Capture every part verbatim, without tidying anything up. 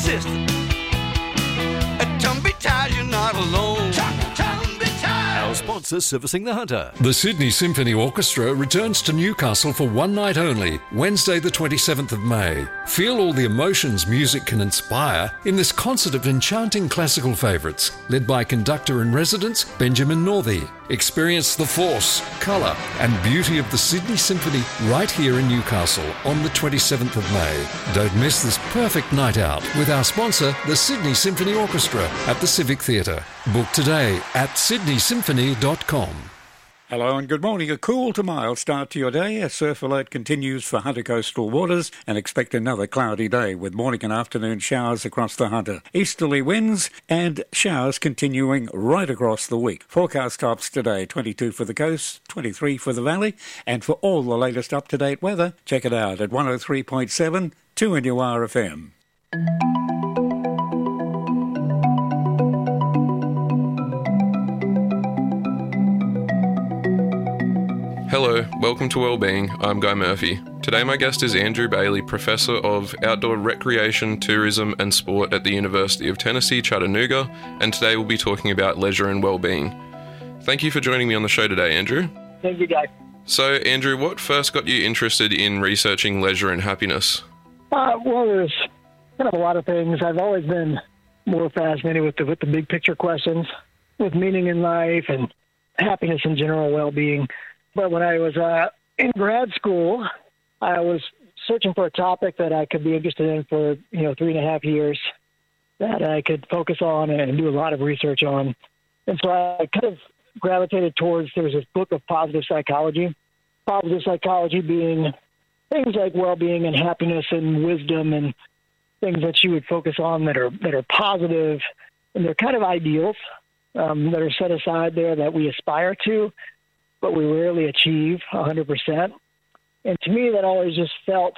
system. Tumby ties, you're not alone. Our sponsor, Servicing the Hunter. The Sydney Symphony Orchestra returns to Newcastle for one night only, Wednesday the twenty-seventh of May. Feel all the emotions music can inspire in this concert of enchanting classical favourites, led by conductor-in-residence Benjamin Northey. Experience the force, colour and beauty of the Sydney Symphony right here in Newcastle on the twenty-seventh of May. Don't miss this perfect night out with our sponsor, the Sydney Symphony Orchestra at the Civic Theatre. Book today at sydney symphony dot com. Hello and good morning. A cool to mild start to your day. A surf alert continues for Hunter coastal waters and expect another cloudy day with morning and afternoon showers across the Hunter. Easterly winds and showers continuing right across the week. Forecast tops today, twenty-two for the coast, twenty-three for the valley. And for all the latest up-to-date weather, check it out at one oh three point seven, two N U R F M. Hello, welcome to Wellbeing. I'm Guy Murphy. Today my guest is Andrew Bailey, Professor of Outdoor Recreation, Tourism and Sport at the University of Tennessee, Chattanooga, and today we'll be talking about leisure and wellbeing. Thank you for joining me on the show today, Andrew. Thank you, Guy. So, Andrew, what first got you interested in researching leisure and happiness? Uh, well, there's kind of a lot of things. I've always been more fascinated with the, with the big picture questions, with meaning in life and happiness and general well-being. But when I was uh, in grad school, I was searching for a topic that I could be interested in for, you know, three and a half years that I could focus on and do a lot of research on. And so I kind of gravitated towards, there was this book of positive psychology, positive psychology being things like well-being and happiness and wisdom and things that you would focus on that are, that are positive, and they're kind of ideals um, that are set aside there that we aspire to, but we rarely achieve one hundred percent. And to me, that always just felt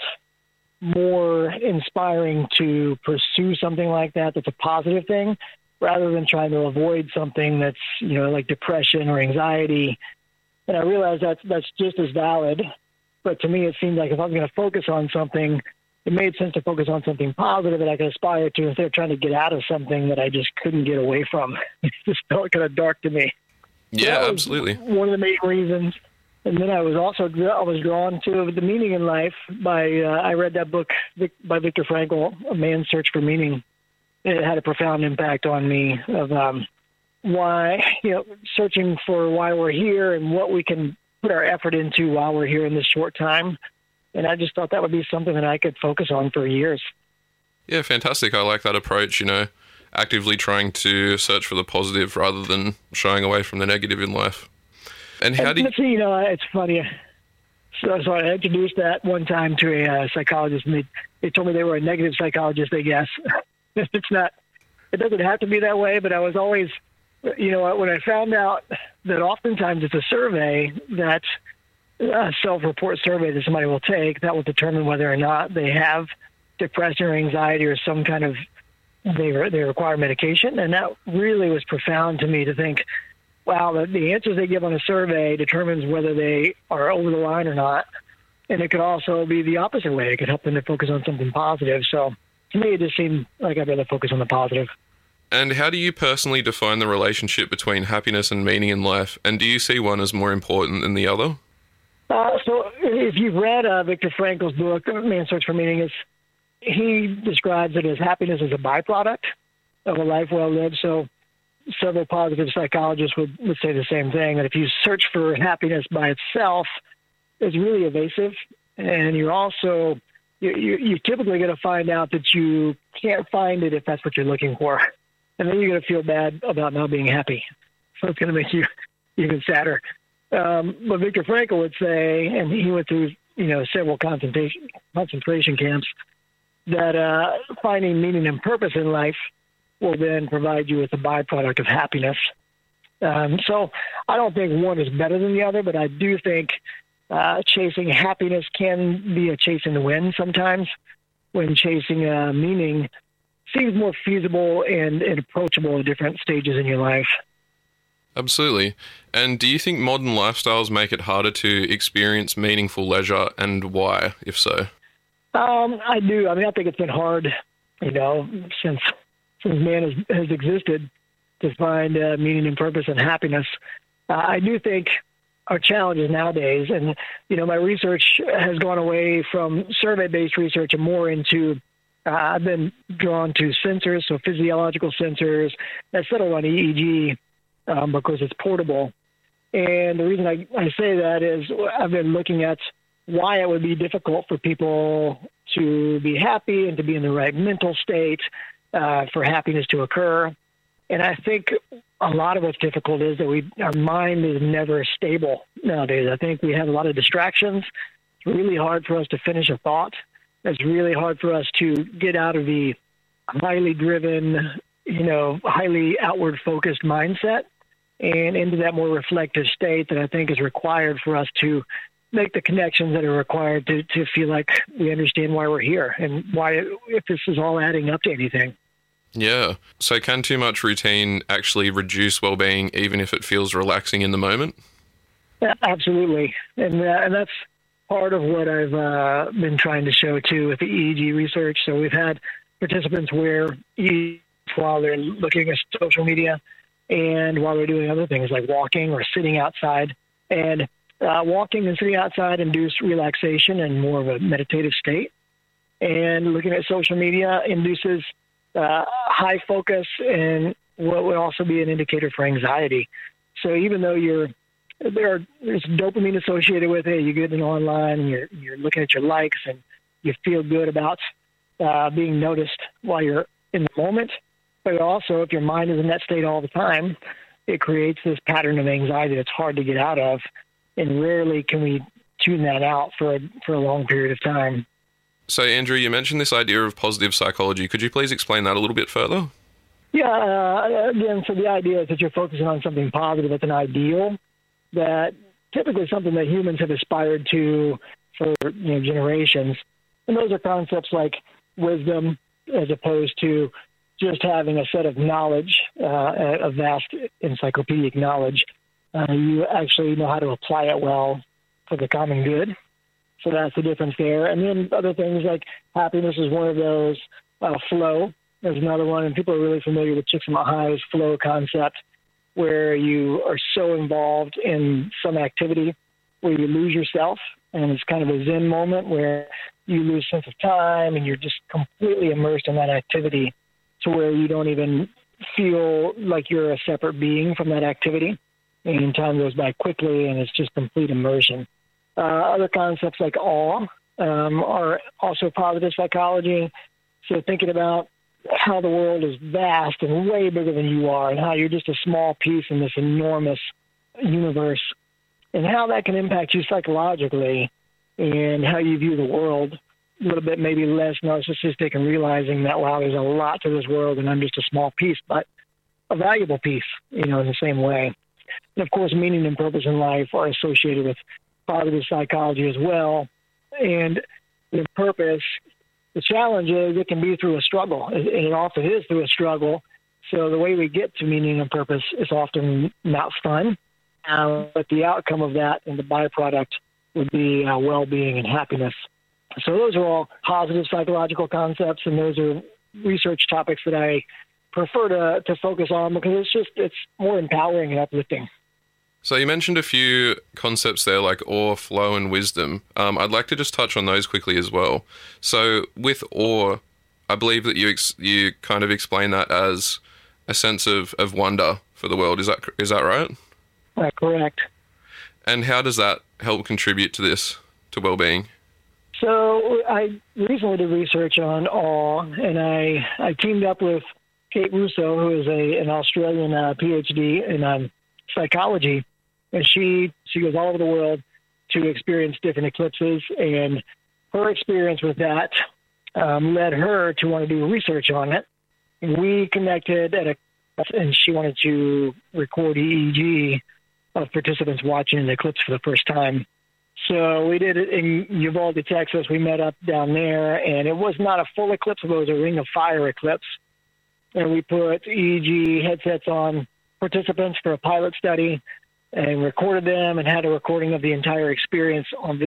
more inspiring to pursue something like that that's a positive thing, rather than trying to avoid something that's, you know, like depression or anxiety. And I realized that's, that's just as valid. But to me, it seemed like if I was going to focus on something, it made sense to focus on something positive that I could aspire to instead of trying to get out of something that I just couldn't get away from. It just felt kind of dark to me. Yeah, so absolutely. One of the main reasons. And then I was also I was drawn to The Meaning in Life by, uh, I read that book by Viktor Frankl, A Man's Search for Meaning. It had a profound impact on me of um, why, you know, searching for why we're here and what we can put our effort into while we're here in this short time. And I just thought that would be something that I could focus on for years. Yeah, fantastic. I like that approach, you know, actively trying to search for the positive rather than shying away from the negative in life. And how do you... you know, it's funny. So, so I introduced that one time to a uh, psychologist, and they, they told me they were a negative psychologist, I guess. It's not, it doesn't have to be that way, but I was always, you know, when I found out that oftentimes it's a survey, that a self-report survey that somebody will take, that will determine whether or not they have depression or anxiety or some kind of, they, they require medication. And that really was profound to me to think, wow, the, the answers they give on a survey determines whether they are over the line or not. And it could also be the opposite way. It could help them to focus on something positive. So to me, it just seemed like I'd rather focus on the positive. And how do you personally define the relationship between happiness and meaning in life? And do you see one as more important than the other? Uh, so if you've read uh, Viktor Frankl's book, Man's Search for Meaning, is he describes it as happiness as a byproduct of a life well lived. So several positive psychologists would, would say the same thing, that if you search for happiness by itself, it's really evasive. And you're also, you, you, you're typically going to find out that you can't find it if that's what you're looking for. And then you're going to feel bad about not being happy. So it's going to make you even sadder. Um, but Viktor Frankl would say, and he went through, you know, several concentration concentration camps, that uh, finding meaning and purpose in life will then provide you with a byproduct of happiness. Um, so I don't think one is better than the other, but I do think uh, chasing happiness can be a chase in the wind sometimes, when chasing uh, meaning seems more feasible and, and approachable at different stages in your life. Absolutely. And do you think modern lifestyles make it harder to experience meaningful leisure, and why, if so? Um, I do. I mean, I think it's been hard you know, since since man has, has existed, to find uh, meaning and purpose and happiness. Uh, I do think our challenges nowadays, and, you know, my research has gone away from survey-based research and more into, uh, I've been drawn to sensors, so physiological sensors that settle on E E G um, because it's portable. And the reason I, I say that is I've been looking at why it would be difficult for people to be happy and to be in the right mental state uh, for happiness to occur. And I think a lot of what's difficult is that we our mind is never stable nowadays. I think we have a lot of distractions. It's really hard for us to finish a thought. It's really hard for us to get out of the highly driven, you know, highly outward focused mindset and into that more reflective state that I think is required for us to make the connections that are required to, to feel like we understand why we're here and why, if this is all adding up to anything. Yeah. So can too much routine actually reduce well-being even if it feels relaxing in the moment? Yeah, absolutely. And, uh, and that's part of what I've uh, been trying to show too with the E E G research. So we've had participants wear E E G while they're looking at social media and while they're doing other things like walking or sitting outside. And uh, walking and sitting outside induce relaxation and more of a meditative state. And looking at social media induces uh, high focus and what would also be an indicator for anxiety. So even though you're there, are, there's dopamine associated with it, you get in online, and you're you're looking at your likes, and you feel good about uh, being noticed while you're in the moment. But also, if your mind is in that state all the time, it creates this pattern of anxiety that's hard to get out of, and rarely can we tune that out for a, for a long period of time. So, Andrew, you mentioned this idea of positive psychology. Could you please explain that a little bit further? Yeah, uh, again, so the idea is that you're focusing on something positive. It's an ideal that typically something that humans have aspired to for you know, generations. And those are concepts like wisdom as opposed to just having a set of knowledge, uh, a vast encyclopedic knowledge. Uh, you actually know how to apply it well for the common good. So that's the difference there. And then other things like happiness is one of those. Uh, flow is another one. And people are really familiar with Csikszentmihalyi's flow concept, where you are so involved in some activity where you lose yourself. And it's kind of a Zen moment where you lose sense of time and you're just completely immersed in that activity to where you don't even feel like you're a separate being from that activity. And time goes by quickly and it's just complete immersion. Uh, other concepts like awe um, are also positive psychology. So thinking about how the world is vast and way bigger than you are and how you're just a small piece in this enormous universe and how that can impact you psychologically and how you view the world. A little bit maybe less narcissistic and realizing that, wow, there's a lot to this world and I'm just a small piece, but a valuable piece, you know, in the same way. And, of course, meaning and purpose in life are associated with positive psychology as well. And the purpose, the challenge is it can be through a struggle, and it often is through a struggle. So the way we get to meaning and purpose is often not fun, uh, but the outcome of that and the byproduct would be uh, well-being and happiness. So those are all positive psychological concepts, and those are research topics that I prefer to, to focus on because it's just it's more empowering and uplifting. So you mentioned a few concepts there like awe, flow, and wisdom. Um, I'd like to just touch on those quickly as well. So with awe, I believe that you ex- you kind of explain that as a sense of, of wonder for the world. Is that is that right? Uh, correct. And how does that help contribute to this, to well-being? So I recently did research on awe, and I, I teamed up with Kate Russo, who is a an Australian uh, PhD in um, psychology, and she she goes all over the world to experience different eclipses, and her experience with that um, led her to want to do research on it. We connected at a, and she wanted to record E E G of participants watching an eclipse for the first time. So we did it in Uvalde, Texas. We met up down there, and it was not a full eclipse, but it was a ring of fire eclipse. And we put E E G headsets on participants for a pilot study and recorded them and had a recording of the entire experience on